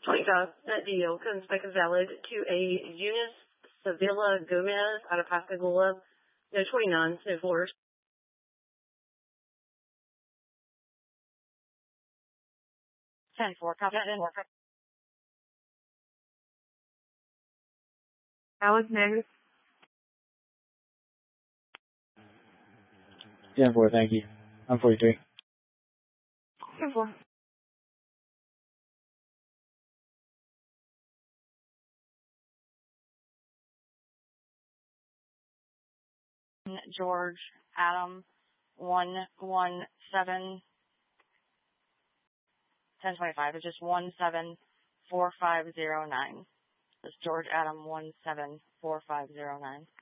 25. That deal comes back as valid to a Eunice Sevilla Gomez out of Pascagoula. No 29, no 4. 10-4, copy that in work. Alex negative. 10-4, thank you. I'm 43. 10-4. George Adam 117 1025. It's just 174509. It's George Adam 174509.